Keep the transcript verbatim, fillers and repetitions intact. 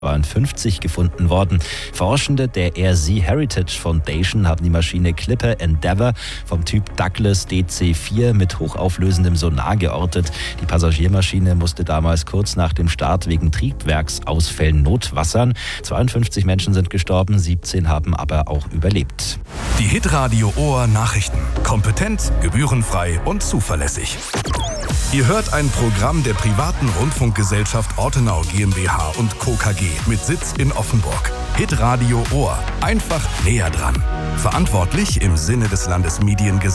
neunzehnhundertfünfzig gefunden worden. Forschende der Air Sea Heritage Foundation haben die Maschine Clipper Endeavour vom Typ Douglas D C vier mit hochauflösendem Sonar geortet. Die Passagiermaschine musste damals kurz nach dem Start wegen Triebwerksausfällen notwassern. zweiundfünfzig Menschen sind gestorben, siebzehn haben aber auch überlebt. Die Hitradio Ohr Nachrichten. Kompetent, gebührenfrei und zuverlässig. Ihr hört ein Programm der privaten Rundfunkgesellschaft Ortenau GmbH und Co. K G mit Sitz in Offenburg. Hitradio Ohr. Einfach näher dran. Verantwortlich im Sinne des Landesmediengesetzes.